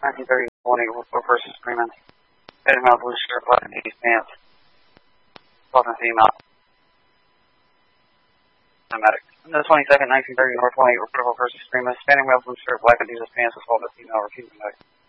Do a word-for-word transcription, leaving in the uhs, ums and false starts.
nineteen thirty, one eight four versus Freeman. Headed male, blue shirt, black and eighties pants. Both and female. Automatic. The twenty-second, nineteen thirty, North one eight, reportable versus Freeman. Spanning male, blue shirt, black and diesel pants, assault a female, refusing back.